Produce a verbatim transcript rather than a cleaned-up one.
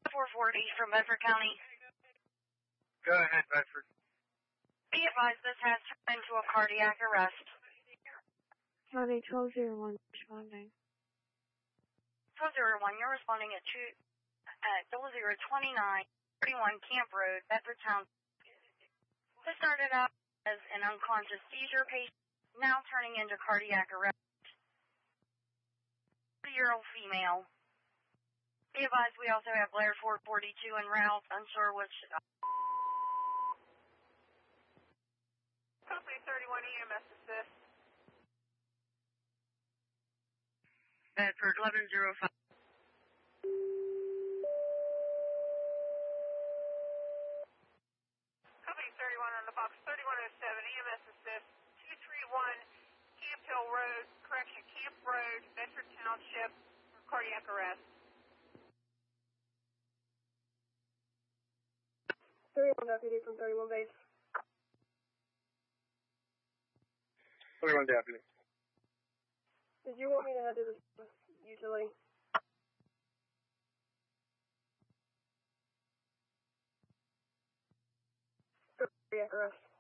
four forty from Bedford County. Go ahead, Bedford. Be advised this has turned into a cardiac arrest. County twelve zero one responding. twelve zero one, you're responding at two at double zero twenty-nine thirty-one Camp Road, Bedford Town. This started out as an unconscious seizure patient, now turning into cardiac arrest. forty-year-old female. Be advised we also have Blair four forty-two en route, unsure which. Uh, Company thirty-one E M S assist. Bedford eleven zero five. Company thirty-one on the box, thirty-one oh seven E M S assist, two three one Camp Hill Road, correction, Camp Road, Bedford Township, for cardiac arrest. thirty-one deputy from thirty-one base. thirty-one deputy. Did you want me to head to this utility? Cardiac arrest.